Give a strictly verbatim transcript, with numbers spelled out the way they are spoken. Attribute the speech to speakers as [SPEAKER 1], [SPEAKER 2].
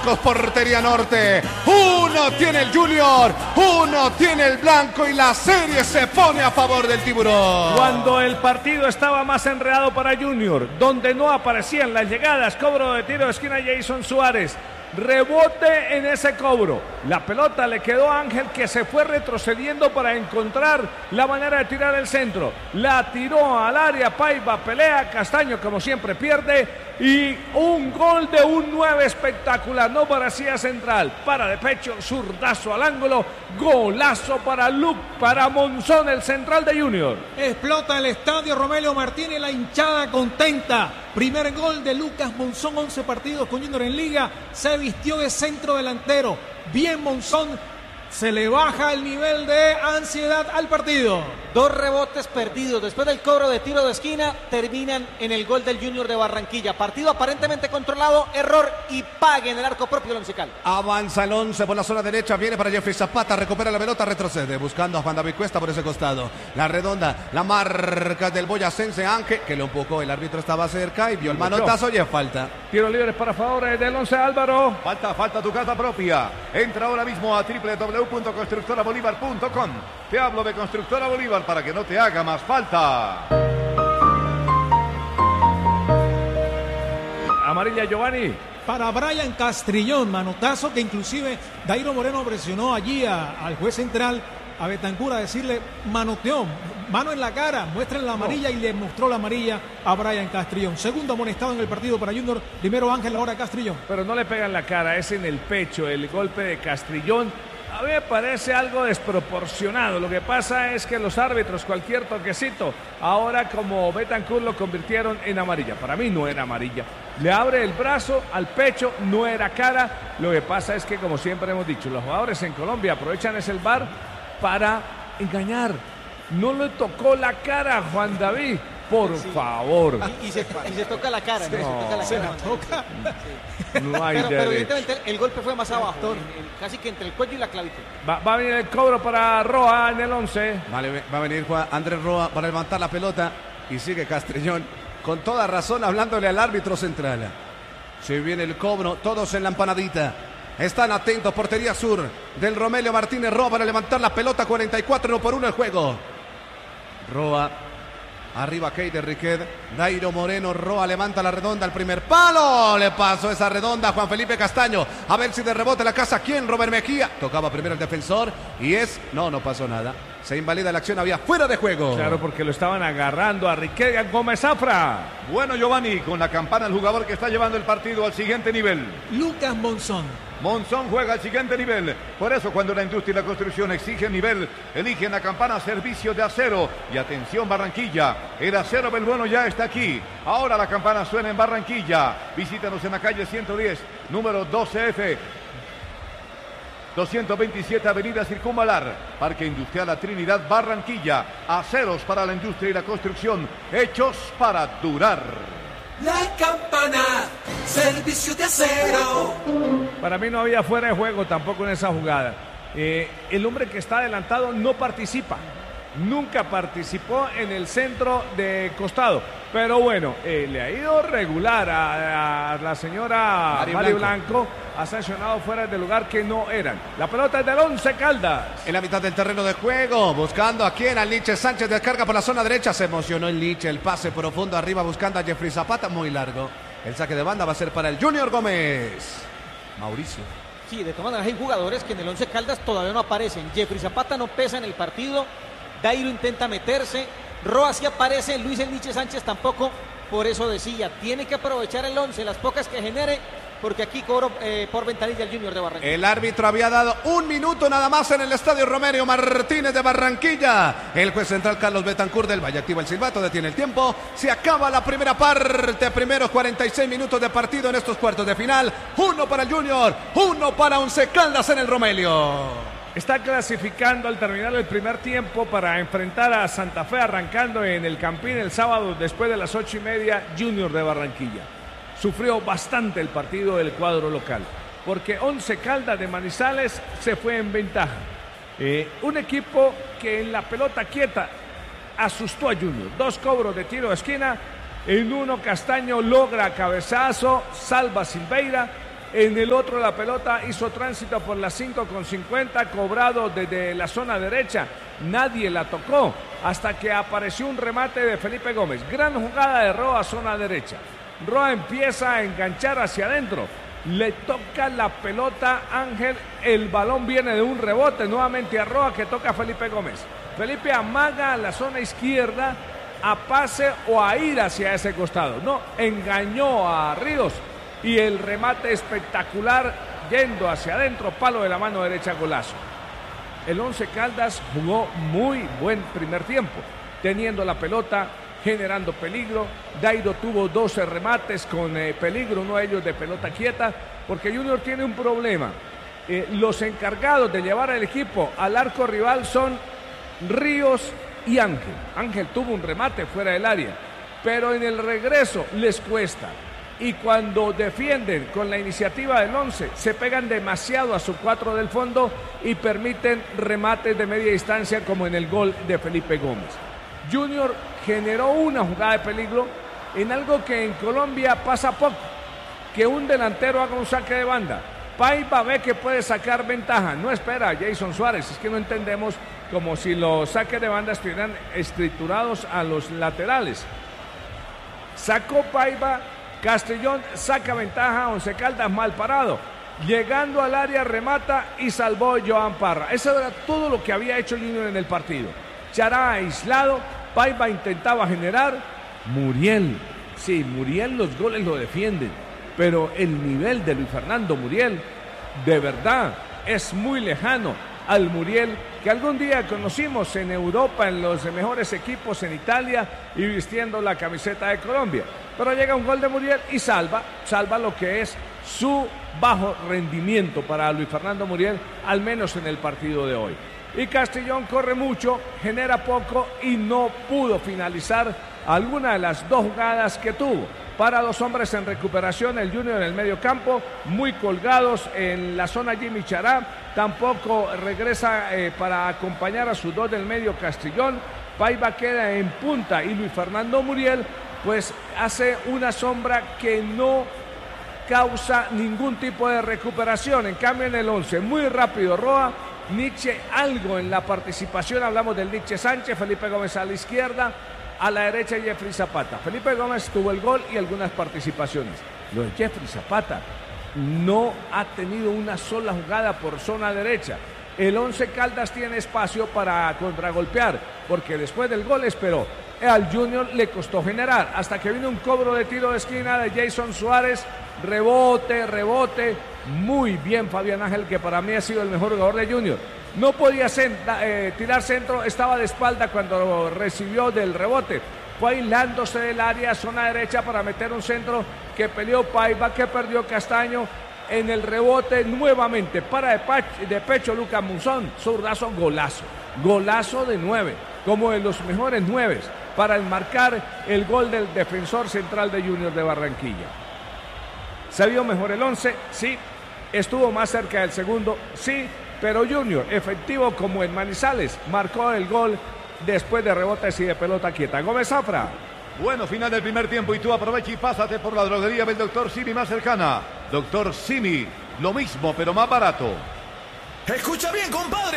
[SPEAKER 1] blancos, portería norte. Uno tiene el Junior, uno tiene el blanco y la serie se pone a favor del Tiburón.
[SPEAKER 2] Cuando el partido estaba más enredado para Junior, donde no aparecían las llegadas, cobro de tiro de esquina Jason Suárez. Rebote en ese cobro. La pelota le quedó a Ángel, que se fue retrocediendo para encontrar la manera de tirar el centro. La tiró al área, Paiva pelea, Castaño como siempre pierde y un gol de un nueve espectacular. No parecía central, para de pecho, zurdazo al ángulo, golazo para Luke, para Monzón, el central de Junior.
[SPEAKER 3] Explota el estadio Romelio Martínez, la hinchada contenta. Primer gol de Lucas Monzón, once partidos con Junior en Liga, se vistió de centro delantero. Bien Monzón, se le baja el nivel de ansiedad al partido.
[SPEAKER 4] Dos rebotes perdidos después del cobro de tiro de esquina terminan en el gol del Junior de Barranquilla. Partido aparentemente controlado, error y pague en el arco propio del Once Caldas.
[SPEAKER 1] Avanza el once por la zona derecha, viene para Jeffrey Zapata, recupera la pelota, retrocede, buscando a Juan David Cuesta por ese costado. La redonda, la marca del boyacense Ángel, que lo empujó, el árbitro estaba cerca y vio el manotazo y es falta.
[SPEAKER 2] Tiro libre para favor del Once, Álvaro.
[SPEAKER 5] Falta, falta tu casa propia. Entra ahora mismo a doble u doble u doble u punto constructora bolívar punto com. Te hablo de Constructora Bolívar para que no te haga más falta.
[SPEAKER 2] Amarilla, Giovanni.
[SPEAKER 3] Para Brian Castrillón, manotazo que inclusive Dairo Moreno presionó allí a, al juez central, a Betancur, a decirle manoteó, mano en la cara, muestren la amarilla, y le mostró la amarilla a Brian Castrillón. Segundo amonestado en el partido para Junior, primero Ángel, ahora Castrillón.
[SPEAKER 2] Pero no le pega en la cara, es en el pecho el golpe de Castrillón. A mí me parece algo desproporcionado. Lo que pasa es que los árbitros, cualquier toquecito, ahora como Betancur lo convirtieron en amarilla. Para mí no era amarilla. Le abre el brazo al pecho, no era cara. Lo que pasa es que, como siempre hemos dicho, los jugadores en Colombia aprovechan ese V A R para engañar. No le tocó la cara a Juan David. Por sí. favor.
[SPEAKER 4] Y, y, se, y se toca la cara.
[SPEAKER 3] Sí,
[SPEAKER 4] ¿no? Se toca la
[SPEAKER 3] se
[SPEAKER 4] cara.
[SPEAKER 3] la toca.
[SPEAKER 4] Sí.
[SPEAKER 2] No hay
[SPEAKER 4] pero, pero
[SPEAKER 2] derecho.
[SPEAKER 4] evidentemente el golpe fue más abajo, en, en, casi que entre el cuello y la clavícula.
[SPEAKER 2] Va, va a venir el cobro para Roa en el once.
[SPEAKER 1] Vale, va a venir Juan Andrés Roa para levantar la pelota y sigue Castrillón con toda razón hablándole al árbitro central. Se viene el cobro, todos en la empanadita. Están atentos, portería sur del Romelio Martínez Roa para levantar la pelota, cuarenta y cuatro, uno por uno el juego. Roa, arriba Keiter Riquet, Dairo Moreno, Roa levanta la redonda al primer palo, le pasó esa redonda a Juan Felipe Castaño, a ver si de rebote la casa, ¿quién? Robert Mejía, tocaba primero el defensor y es, no, no pasó nada, se invalida la acción, había fuera de juego.
[SPEAKER 2] Claro, porque lo estaban agarrando a Riquet Gómez Zafra.
[SPEAKER 5] Bueno, Giovanni, con la campana el jugador que está llevando el partido al siguiente nivel.
[SPEAKER 3] Lucas Monzón.
[SPEAKER 5] Monzón juega al siguiente nivel. Por eso cuando la industria y la construcción exigen nivel, eligen la campana servicio de acero. Y atención Barranquilla, el acero Belbueno ya está aquí. Ahora la campana suena en Barranquilla. Visítanos en la calle ciento diez, número doce F. doscientos veintisiete Avenida Circunvalar, Parque Industrial La Trinidad, Barranquilla. Aceros para la industria y la construcción, hechos para durar.
[SPEAKER 6] La campana, servicio de acero.
[SPEAKER 2] Para mí no había fuera de juego tampoco en esa jugada. Eh, el hombre que está adelantado no participa. Nunca participó en el centro de costado. Pero bueno, eh, le ha ido regular a, a la señora Mari, Mari Blanco. Blanco. Ha sancionado fuera de lugar que no eran. La pelota es del Once Caldas.
[SPEAKER 1] En la mitad del terreno de juego, buscando a quién, al Liche Sánchez, descarga por la zona derecha. Se emocionó el Liche, el pase profundo arriba buscando a Jeffrey Zapata, muy largo. El saque de banda va a ser para el Junior Gómez. Mauricio.
[SPEAKER 4] Sí, de todas maneras hay jugadores que en el Once Caldas todavía no aparecen. Jeffrey Zapata no pesa en el partido. Dairo intenta meterse. Roa sí aparece. Luis El Liche Sánchez tampoco. Por eso decía, tiene que aprovechar el once, las pocas que genere, porque aquí cobro eh, por ventanilla el Junior de Barranquilla.
[SPEAKER 1] El árbitro había dado un minuto nada más en el estadio Romelio Martínez de Barranquilla. El juez central Carlos Betancur del Valle activa el silbato, detiene el tiempo. Se acaba la primera parte, primeros cuarenta y seis minutos de partido en estos cuartos de final. Uno para el Junior, uno para Once Caldas en el Romelio.
[SPEAKER 2] Está clasificando al terminar el primer tiempo para enfrentar a Santa Fe, arrancando en el Campín el sábado después de las ocho y media, Junior de Barranquilla. Sufrió bastante el partido del cuadro local, porque Once Caldas de Manizales se fue en ventaja. Eh, un equipo que en la pelota quieta asustó a Junior. Dos cobros de tiro de esquina, en uno Castaño logra cabezazo, salva Silveira, En el otro la pelota hizo tránsito por las cinco con cincuenta, cobrado desde la zona derecha. Nadie la tocó hasta que apareció un remate de Felipe Gómez. Gran jugada de Roa, zona derecha. Roa empieza a enganchar hacia adentro. Le toca la pelota Ángel. El balón viene de un rebote nuevamente a Roa, que toca a Felipe Gómez. Felipe amaga a la zona izquierda a pase o a ir hacia ese costado. No, engañó a Ríos. Y el remate espectacular yendo hacia adentro, palo de la mano derecha, golazo. El Once Caldas jugó muy buen primer tiempo, teniendo la pelota, generando peligro. Dairo tuvo doce remates con eh, peligro, uno de ellos de pelota quieta, porque Junior tiene un problema. Eh, los encargados de llevar al equipo al arco rival son Ríos y Ángel. Ángel tuvo un remate fuera del área, pero en el regreso les cuesta. Y cuando defienden con la iniciativa del once, se pegan demasiado a su cuatro del fondo y permiten remates de media distancia, como en el gol de Felipe Gómez. Junior generó una jugada de peligro en algo que en Colombia pasa poco, que un delantero haga un saque de banda. Paiva ve que puede sacar ventaja, no espera a Jason Suárez. Es que no entendemos, como si los saques de banda estuvieran escriturados a los laterales. Sacó Paiva, Castrillón saca ventaja, Once Caldas mal parado. Llegando al área, remata y salvó Joan Parra. Eso era todo lo que había hecho Junior en el partido. Chará aislado, Paiva intentaba generar. Muriel, sí, Muriel los goles lo defienden, pero el nivel de Luis Fernando Muriel, de verdad, es muy lejano al Muriel que algún día conocimos en Europa, en los mejores equipos en Italia y vistiendo la camiseta de Colombia. Pero llega un gol de Muriel y salva, salva lo que es su bajo rendimiento para Luis Fernando Muriel, al menos en el partido de hoy. Y Castrillón corre mucho, genera poco y no pudo finalizar alguna de las dos jugadas que tuvo. Para dos hombres en recuperación, el Junior en el medio campo, muy colgados en la zona Jimmy Chará, tampoco regresa eh, para acompañar a sus dos del medio Castrillón. Paiva queda en punta y Luis Fernando Muriel pues hace una sombra que no causa ningún tipo de recuperación. En cambio en el once, muy rápido Roa, Nietzsche algo en la participación, hablamos del Nietzsche Sánchez, Felipe Gómez a la izquierda, a la derecha Jeffrey Zapata. Felipe Gómez tuvo el gol y algunas participaciones. Lo de Jeffrey Zapata no ha tenido una sola jugada por zona derecha. El Once Caldas tiene espacio para contragolpear, porque después del gol esperó. Al Junior le costó generar, hasta que vino un cobro de tiro de esquina de Jason Suárez. Rebote, rebote. Muy bien Fabián Ángel, que para mí ha sido el mejor jugador de Junior. No podía senta, eh, tirar centro, estaba de espalda cuando recibió del rebote. Fue aislándose del área, zona derecha, para meter un centro que peleó Paiva, que perdió Castaño. En el rebote nuevamente para de, pach- de pecho Lucas Monzón, zurdazo, golazo. Golazo de nueve, como de los mejores nueves, para enmarcar el gol del defensor central de Junior de Barranquilla. ¿Se vio mejor el once? Sí. ¿Estuvo más cerca del segundo? Sí. Pero Junior, efectivo como en Manizales, marcó el gol después de rebotes y de pelota quieta. Gómez Zafra.
[SPEAKER 5] Bueno, final del primer tiempo y tú aprovecha y pásate por la droguería del doctor Simi más cercana. doctor Simi, lo mismo pero más barato.
[SPEAKER 6] Escucha bien, compadre.